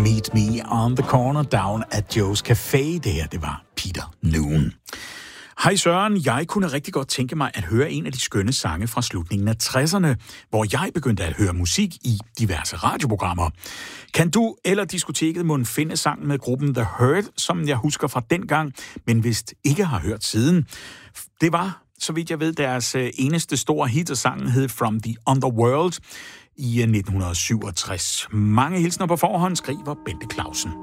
Meet Me on the Corner down at Joe's Café. Det her, det var Peter Noon. Hej Søren, jeg kunne rigtig godt tænke mig at høre en af de skønne sange fra slutningen af 60'erne, hvor jeg begyndte at høre musik i diverse radioprogrammer. Kan du eller diskoteket må finde sangen med gruppen The Hurt, som jeg husker fra dengang, men vist ikke har hørt siden? Det var, så vidt jeg ved, deres eneste store hit, og sangen hed From the Underworld i 1967. Mange hilsner på forhånd, skriver Bente Clausen.